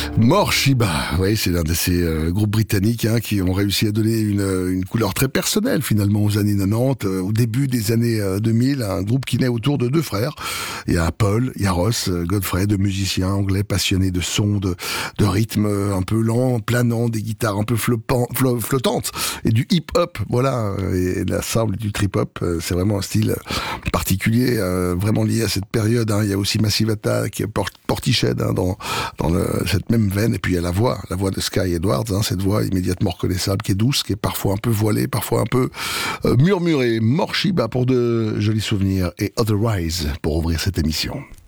Morshiba, oui, c'est l'un de ces groupes britanniques qui ont réussi à donner une couleur très personnelle finalement aux années 90, au début des années 2000, un groupe qui naît autour de deux frères. Il y a Paul, il y a Ross Godfrey, deux musiciens anglais passionnés de sons, de rythmes un peu lents, planants, des guitares un peu flottantes et du hip-hop, voilà, et de la soul et du trip-hop. C'est vraiment un style particulier, vraiment lié à cette période. Il y a aussi Massive Attack, Portishead dans cette même veine, et puis il y a la voix de Sky Edwards, cette voix immédiatement reconnaissable, qui est douce, qui est parfois un peu voilée, parfois un peu murmurée. Morshiba pour de jolis souvenirs et Otherwise pour ouvrir cette émission.